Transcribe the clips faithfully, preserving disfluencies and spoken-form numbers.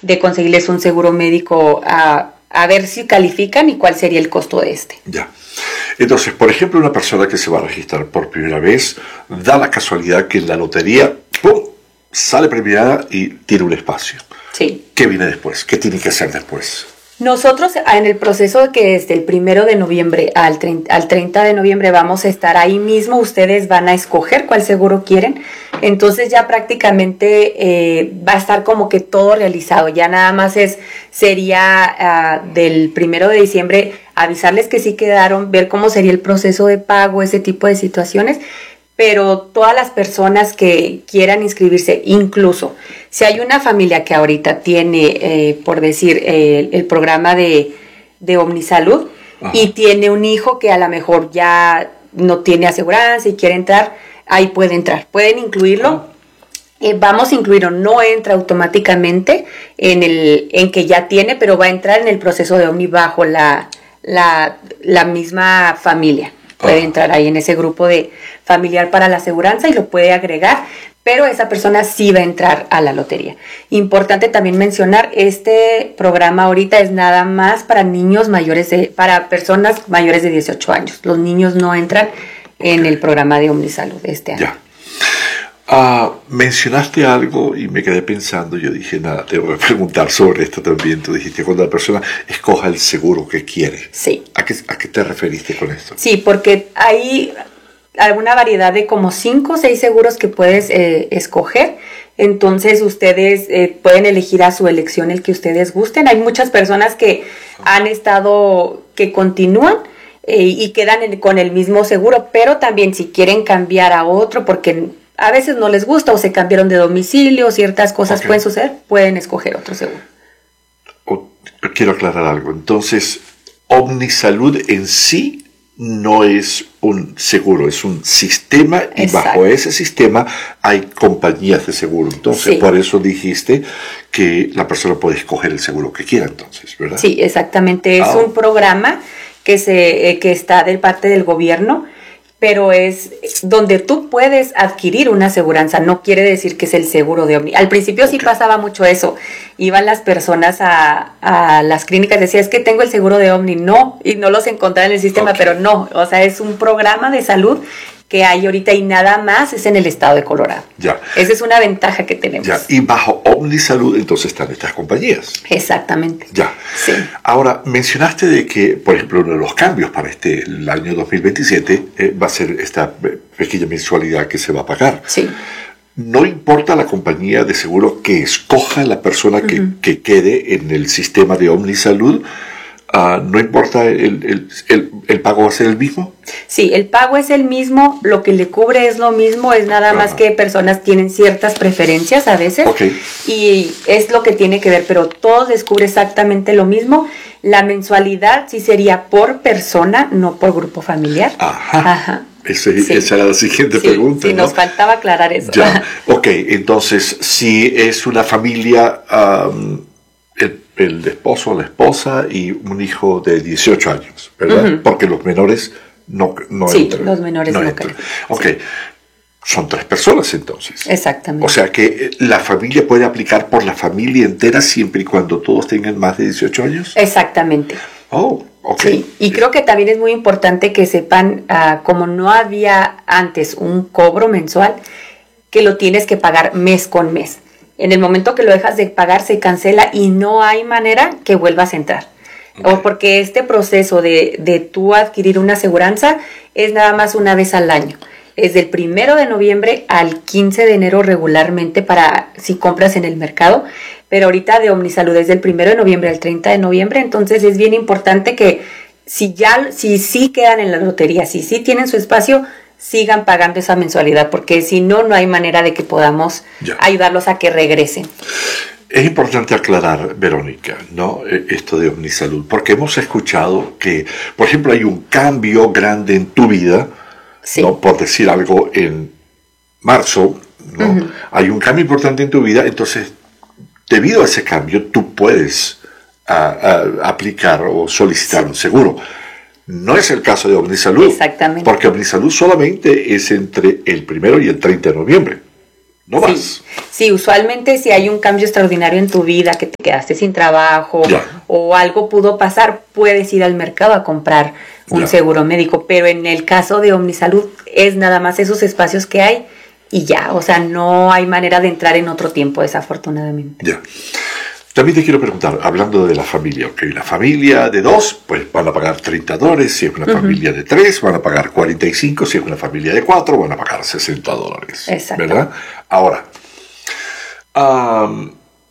de conseguirles un seguro médico a, a ver si califican y cuál sería el costo de este. Ya. Entonces, por ejemplo, una persona que se va a registrar por primera vez, da la casualidad que en la lotería, ¡pum!, sale premiada y tiene un espacio. Sí. ¿Qué viene después? ¿Qué tiene que hacer después? Nosotros en el proceso de que desde el primero de noviembre al treinta, al treinta de noviembre vamos a estar ahí mismo, ustedes van a escoger cuál seguro quieren, entonces ya prácticamente eh, va a estar como que todo realizado, ya nada más es sería uh, del primero de diciembre avisarles que sí quedaron, ver cómo sería el proceso de pago, ese tipo de situaciones, pero todas las personas que quieran inscribirse, incluso si hay una familia que ahorita tiene, eh, por decir, eh, el programa de, de Omnisalud, ajá, y tiene un hijo que a lo mejor ya no tiene aseguranza y quiere entrar, ahí puede entrar, pueden incluirlo. Eh, vamos a incluirlo, no entra automáticamente en el en que ya tiene, pero va a entrar en el proceso de Omni bajo la, la, la misma familia. Puede entrar ahí en ese grupo de familiar para la aseguranza y lo puede agregar, pero esa persona sí va a entrar a la lotería. Importante también mencionar, este programa ahorita es nada más para niños mayores de, para personas mayores de dieciocho años. Los niños no entran en el programa de Omnisalud este año. Ya. Uh, mencionaste algo y me quedé pensando, yo dije, nada, te voy a preguntar sobre esto también. Tú dijiste cuando la persona escoja el seguro que quiere. Sí. ¿A qué, a qué te referiste con esto? Sí, porque hay alguna variedad de como cinco o seis seguros que puedes eh, escoger. Entonces ustedes eh, pueden elegir a su elección el que ustedes gusten. Hay muchas personas que han estado, que continúan eh, y quedan en, con el mismo seguro, pero también si quieren cambiar a otro porque a veces no les gusta o se cambiaron de domicilio, ciertas cosas okay. pueden suceder, pueden escoger otro seguro. O, quiero aclarar algo. Entonces, Omnisalud en sí no es un seguro, es un sistema y exacto. bajo ese sistema hay compañías de seguro. Entonces, sí. por eso dijiste que la persona puede escoger el seguro que quiera, entonces, ¿verdad? Sí, exactamente. Es ah. un programa que, se, eh, que está de parte del gobierno, pero es donde tú puedes adquirir una aseguranza, no quiere decir que es el seguro de Omni. Al principio okay. sí pasaba mucho eso, iban las personas a, a las clínicas, decían, es que tengo el seguro de Omni, no, y no los encontraban en el sistema, okay. pero no, o sea, es un programa de salud que hay ahorita y nada más es en el estado de Colorado. Ya. Esa es una ventaja que tenemos. Ya. Y bajo Omnisalud entonces están estas compañías. Exactamente. Ya. Sí. Ahora, mencionaste de que, por ejemplo, uno de los cambios para este el año dos mil veintisiete eh, va a ser esta pequeña mensualidad que se va a pagar. Sí. No importa la compañía de seguro que escoja la persona que, uh-huh. que quede en el sistema de Omnisalud, Uh, ¿no importa el, el, el, el pago va a ser el mismo? Sí, el pago es el mismo, lo que le cubre es lo mismo, es nada uh-huh. más que personas tienen ciertas preferencias a veces okay. y es lo que tiene que ver, pero todos les cubre exactamente lo mismo. La mensualidad sí sería por persona, no por grupo familiar. Ajá. Ajá. Ese, sí. Esa era la siguiente sí, pregunta. Sí, ¿no? Nos faltaba aclarar eso. Ya. Ok, entonces, si es una familia... Um, el, el esposo o la esposa y un hijo de dieciocho años, ¿verdad? Uh-huh. Porque los menores no, no sí, entran. Sí, los menores no, no entran. Ok, sí. Son tres personas entonces. Exactamente. O sea que la familia puede aplicar por la familia entera siempre y cuando todos tengan más de dieciocho años. Exactamente. Oh, ok. Sí, y creo que también es muy importante que sepan, uh, como no había antes un cobro mensual, que lo tienes que pagar mes con mes. En el momento que lo dejas de pagar se cancela y no hay manera que vuelvas a entrar. Okay. O porque este proceso de, de tú adquirir una aseguranza es nada más una vez al año. Es del primero de noviembre al quince de enero regularmente para si compras en el mercado. Pero ahorita de Omnisalud es del primero de noviembre al treinta de noviembre. Entonces es bien importante que si ya, si sí quedan en la lotería, si sí tienen su espacio, sigan pagando esa mensualidad, porque si no, no hay manera de que podamos ya. ayudarlos a que regresen. Es importante aclarar, Verónica, ¿no? Esto de Omnisalud, porque hemos escuchado que, por ejemplo, hay un cambio grande en tu vida, sí. ¿no? Por decir algo, en marzo, ¿no? Uh-huh. Hay un cambio importante en tu vida, entonces, debido a ese cambio, tú puedes a, a, aplicar o solicitar sí. un seguro. No es el caso de Omnisalud. Exactamente. Porque Omnisalud solamente es entre el primero y el treinta de noviembre. no sí. más. Sí, usualmente si hay un cambio extraordinario en tu vida, que te quedaste sin trabajo ya. o algo pudo pasar, puedes ir al mercado a comprar un ya. seguro médico, pero en el caso de Omnisalud es nada más esos espacios que hay y ya, o sea, no hay manera de entrar en otro tiempo, desafortunadamente. Ya. También te quiero preguntar, hablando de la familia, ok, la familia de dos, pues van a pagar treinta dólares, si es una uh-huh. familia de tres, van a pagar cuarenta y cinco, si es una familia de cuatro, van a pagar sesenta dólares. Exacto. ¿Verdad? Ahora, um,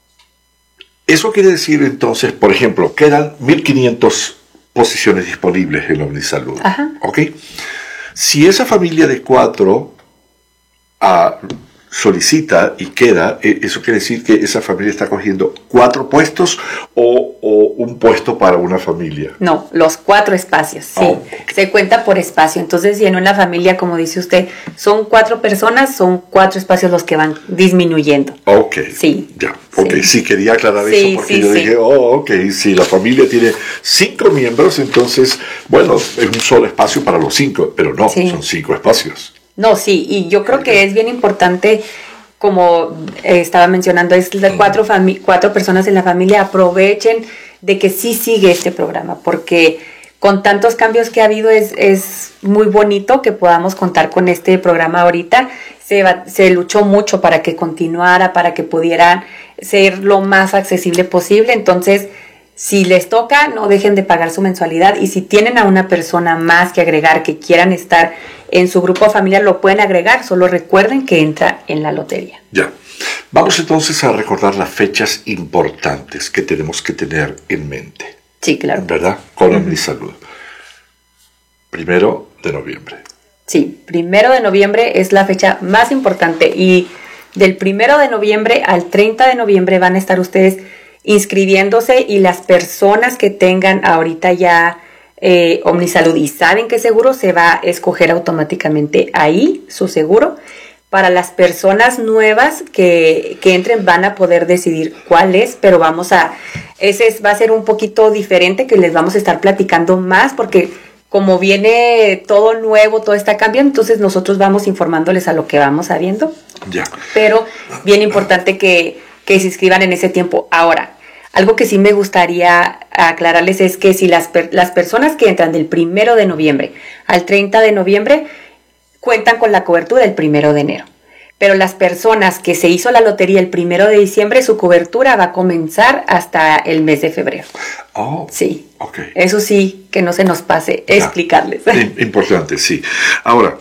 eso quiere decir entonces, por ejemplo, quedan mil quinientas posiciones disponibles en Omnisalud. Ajá. ¿Ok? Si esa familia de cuatro uh, solicita y queda, eso quiere decir que esa familia está cogiendo cuatro puestos o, o un puesto para una familia. No, los cuatro espacios, sí. Oh, okay. Se cuenta por espacio. Entonces, si en una familia, como dice usted, son cuatro personas, son cuatro espacios los que van disminuyendo. Ok. Sí. Ya, ok. Sí, sí quería aclarar sí, eso porque sí, yo sí. dije, oh, ok, si la familia tiene cinco miembros, entonces, bueno, es un solo espacio para los cinco, pero no, sí. son cinco espacios. No, sí, y yo creo que es bien importante, como eh, estaba mencionando, es las cuatro, fami- cuatro personas en la familia, aprovechen de que sí sigue este programa, porque con tantos cambios que ha habido es, es muy bonito que podamos contar con este programa ahorita. Se, va, se luchó mucho para que continuara, para que pudieran ser lo más accesible posible, entonces si les toca, no dejen de pagar su mensualidad y si tienen a una persona más que agregar, que quieran estar en su grupo familiar, lo pueden agregar, solo recuerden que entra en la lotería. Ya. Vamos entonces a recordar las fechas importantes que tenemos que tener en mente. Sí, claro. ¿Verdad? Con uh-huh. Omnisalud. Primero de noviembre. Sí, primero de noviembre es la fecha más importante y del primero de noviembre al treinta de noviembre van a estar ustedes inscribiéndose y las personas que tengan ahorita ya eh, Omnisalud y saben que seguro se va a escoger automáticamente ahí su seguro. Para las personas nuevas que, que entren van a poder decidir cuál es, pero vamos a, ese es, va a ser un poquito diferente que les vamos a estar platicando más porque como viene todo nuevo, todo está cambiando, entonces nosotros vamos informándoles a lo que vamos sabiendo. Ya. Pero bien importante que, que se inscriban en ese tiempo. Ahora, algo que sí me gustaría aclararles es que si las, per, las personas que entran del primero de noviembre al treinta de noviembre cuentan con la cobertura del primero de enero. Pero las personas que se hizo la lotería el primero de diciembre, su cobertura va a comenzar hasta el mes de febrero. Oh, sí. Okay. Eso sí, que no se nos pase ya. explicarles. Importante, sí. Ahora,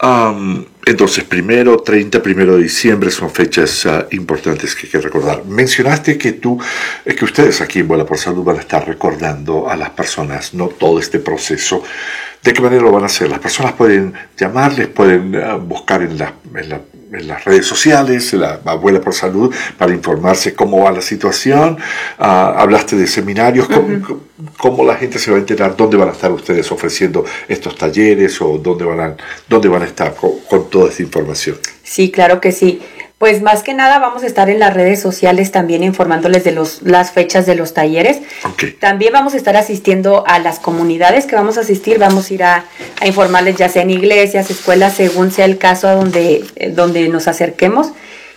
um, entonces, primero, treinta, primero de diciembre son fechas uh, importantes que hay que recordar. Mencionaste que tú, eh, que ustedes aquí en Vuela por Salud van a estar recordando a las personas, ¿no? Todo este proceso. ¿De qué manera lo van a hacer? Las personas pueden llamarles, pueden uh, buscar en, la, en, la, en las redes sociales, la Abuela por Salud, para informarse cómo va la situación. Uh, hablaste de seminarios, uh-huh. ¿cómo, cómo la gente se va a enterar? ¿Dónde van a estar ustedes ofreciendo estos talleres o dónde van a, dónde van a estar con, con toda esta información? Sí, claro que sí. Pues más que nada vamos a estar en las redes sociales también informándoles de los, las fechas de los talleres. Okay. También vamos a estar asistiendo a las comunidades que vamos a asistir. Vamos a ir a, a informarles ya sea en iglesias, escuelas, según sea el caso a donde, donde nos acerquemos.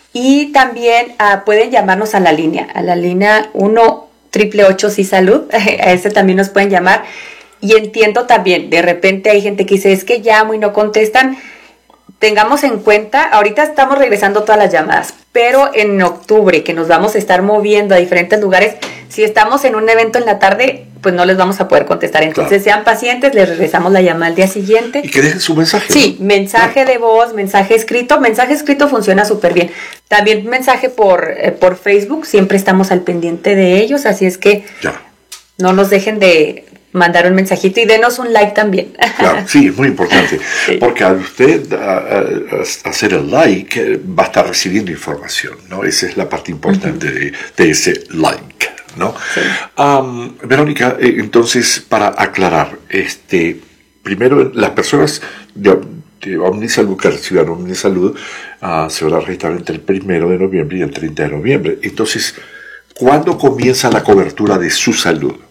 Y también uh, pueden llamarnos a la línea, a la línea uno ocho ocho sí salud. A ese también nos pueden llamar. Y entiendo también, de repente hay gente que dice, es que llamo y no contestan. Tengamos en cuenta, ahorita estamos regresando todas las llamadas, pero en octubre, que nos vamos a estar moviendo a diferentes lugares, si estamos en un evento en la tarde, pues no les vamos a poder contestar. Entonces, claro. Sean pacientes, les regresamos la llamada al día siguiente. Y que dejen su mensaje. Sí, ¿no? mensaje claro. de voz, mensaje escrito. Mensaje escrito funciona súper bien. También mensaje por, eh, por Facebook, siempre estamos al pendiente de ellos, así es que ya. no nos dejen de mandar un mensajito y denos un like también. Claro, sí, es muy importante, sí. Porque al usted uh, uh, hacer el like, va a estar recibiendo información, ¿no? Esa es la parte importante uh-huh. de, de ese like, ¿no? Sí. Um, Verónica, eh, entonces, para aclarar, este, primero, las personas de, de Omnisalud que reciban Omnisalud uh, se van a registrar entre el primero de noviembre y el treinta de noviembre. Entonces, ¿cuándo comienza la cobertura de su salud?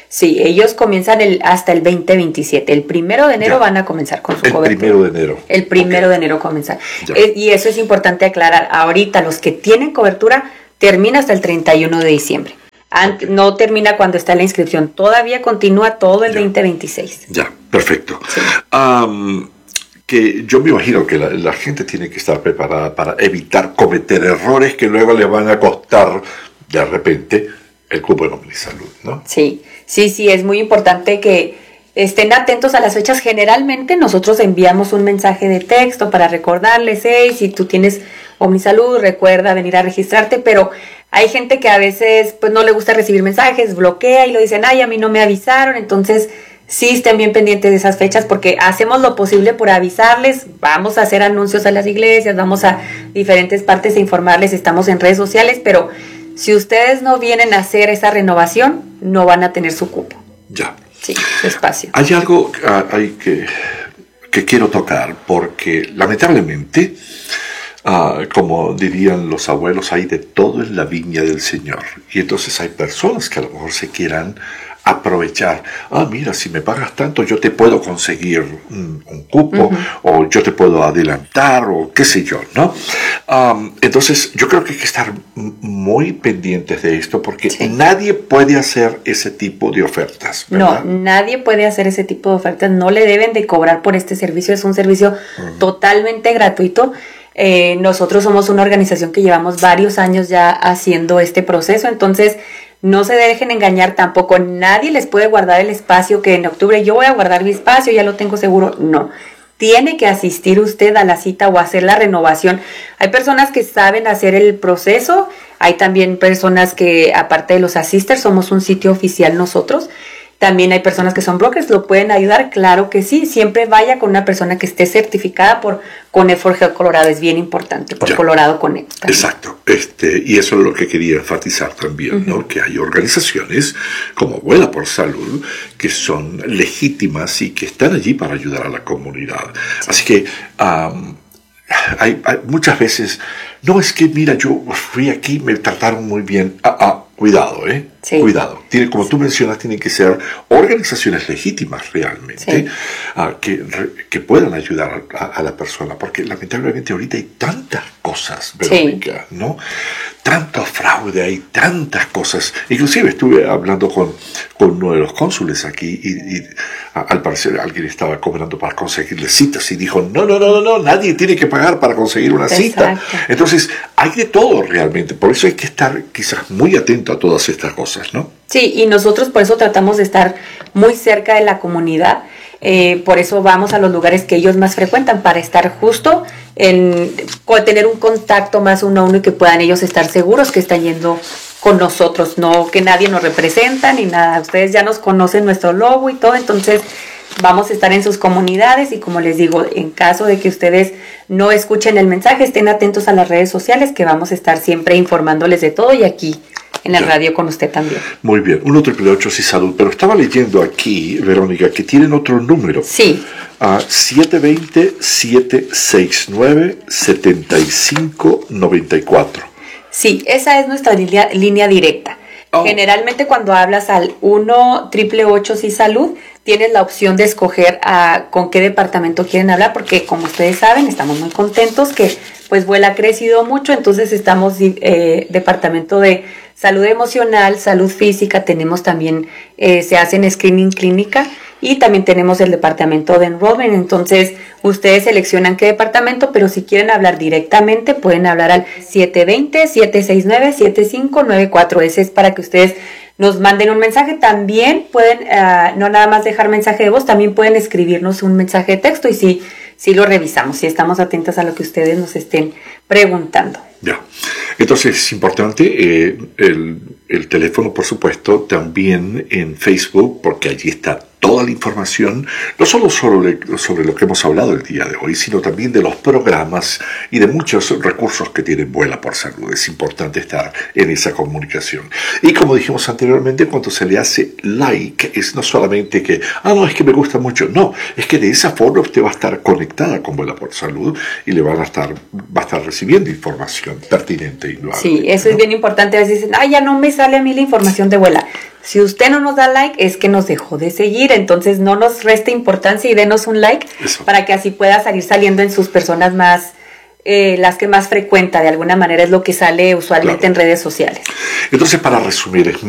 Sí, ellos comienzan el, hasta el veinte veintisiete. El primero de enero ya. van a comenzar con su el cobertura. El primero de enero. El primero okay. de enero comenzar. Eh, y eso es importante aclarar. Ahorita los que tienen cobertura termina hasta el treinta y uno de diciembre. Okay. No termina cuando está la inscripción. Todavía continúa todo el ya. veinte veintiséis. Ya, perfecto. Sí. Um, que yo me imagino que la, la gente tiene que estar preparada para evitar cometer errores que luego le van a costar de repente el cupo en Omnisalud, ¿no? Sí, sí, sí, es muy importante que estén atentos a las fechas. Generalmente nosotros enviamos un mensaje de texto para recordarles, hey, si tú tienes Omnisalud, recuerda venir a registrarte, pero hay gente que a veces pues no le gusta recibir mensajes, bloquea y lo dicen, ay, a mí no me avisaron, entonces sí estén bien pendientes de esas fechas porque hacemos lo posible por avisarles, vamos a hacer anuncios a las iglesias, vamos a diferentes partes a informarles, estamos en redes sociales, pero si ustedes no vienen a hacer esa renovación, no van a tener su cupo. Ya. Sí, su espacio. Hay algo uh, hay que, que quiero tocar porque lamentablemente, uh, como dirían los abuelos, hay de todo en la viña del Señor. Y entonces hay personas que a lo mejor se quieran aprovechar. Ah, mira, si me pagas tanto, yo te puedo conseguir un, un cupo, uh-huh. o yo te puedo adelantar, o qué sé yo, ¿no? Um, entonces, yo creo que hay que estar muy pendientes de esto, porque sí. nadie puede hacer ese tipo de ofertas, ¿verdad? No, nadie puede hacer ese tipo de ofertas. No le deben de cobrar por este servicio. Es un servicio uh-huh. totalmente gratuito. Eh, nosotros somos una organización que llevamos varios años ya haciendo este proceso, entonces no se dejen engañar tampoco. Nadie les puede guardar el espacio que en octubre yo voy a guardar mi espacio, ya lo tengo seguro. No, tiene que asistir usted a la cita o hacer la renovación. Hay personas que saben hacer el proceso, hay también personas que, aparte de los assisters, somos un sitio oficial nosotros. También hay personas que son brokers, lo pueden ayudar, claro que sí. Siempre vaya con una persona que esté certificada por Connect for Health Colorado, es bien importante, por ya. Colorado Connect. También. Exacto, este, y eso es lo que quería enfatizar también, uh-huh. ¿no? Que hay organizaciones como Vuela por Salud que son legítimas y que están allí para ayudar a la comunidad. Sí. Así que um, hay, hay muchas veces, no es que, mira, yo fui aquí, me trataron muy bien, ah, ah, cuidado, ¿eh? Sí. Cuidado. Tiene, como tú mencionas, tienen que ser organizaciones legítimas realmente, sí. uh, que, que puedan ayudar a, a la persona, porque lamentablemente ahorita hay tantas cosas, Verónica, sí. ¿no? Tanto fraude, hay tantas cosas. Inclusive estuve hablando con, con uno de los cónsules aquí y, y a, al parecer alguien estaba cobrando para conseguirle citas y dijo, no, no, no, no, no, nadie tiene que pagar para conseguir una Exacto. cita. Entonces, hay de todo realmente, por eso hay que estar quizás muy atento a todas estas cosas, ¿no? Sí, y nosotros por eso tratamos de estar muy cerca de la comunidad, eh, por eso vamos a los lugares que ellos más frecuentan, para estar justo en tener un contacto más uno a uno y que puedan ellos estar seguros que están yendo con nosotros, no que nadie nos representa ni nada. Ustedes ya nos conocen nuestro logo y todo, entonces vamos a estar en sus comunidades y como les digo, en caso de que ustedes no escuchen el mensaje, estén atentos a las redes sociales que vamos a estar siempre informándoles de todo y aquí en la radio con usted también. Muy bien, uno triple ocho sí salud, pero estaba leyendo aquí, Verónica, que tienen otro número. Sí. Uh, siete dos cero, siete seis nueve, siete cinco nueve cuatro. Sí, esa es nuestra línea, línea directa. Oh. Generalmente cuando hablas al uno triple ocho sí salud, tienes la opción de escoger a, con qué departamento quieren hablar, porque como ustedes saben, estamos muy contentos que pues Vuela ha crecido mucho, entonces estamos eh, departamento de salud emocional, salud física, tenemos también, eh, se hacen screening clínica y también tenemos el departamento de enrollment, entonces ustedes seleccionan qué departamento, pero si quieren hablar directamente pueden hablar al siete dos cero, siete seis nueve, siete cinco nueve cuatro, ese es para que ustedes nos manden un mensaje. También pueden, uh, no nada más dejar mensaje de voz, también pueden escribirnos un mensaje de texto y sí, sí lo revisamos, sí estamos atentas a lo que ustedes nos estén preguntando. Ya, entonces es importante eh, el, el teléfono, por supuesto, también en Facebook, porque allí está toda la información, no solo sobre, sobre lo que hemos hablado el día de hoy, sino también de los programas y de muchos recursos que tiene Vuela por Salud. Es importante estar en esa comunicación. Y como dijimos anteriormente, cuando se le hace like, es no solamente que, ah, no, es que me gusta mucho, no, es que de esa forma usted va a estar conectada con Vuela por Salud y le van a estar, va a estar recibiendo información pertinente y nueva. Sí, eso, ¿no?, es bien importante. A veces dicen, ah, ya no me sale a mí la información de Vuela. Si usted no nos da like, es que nos dejó de seguir, entonces no nos reste importancia y denos un like. Eso. Para que así pueda salir saliendo en sus personas más, eh, las que más frecuenta, de alguna manera es lo que sale usualmente claro. en redes sociales. Entonces, para resumir, es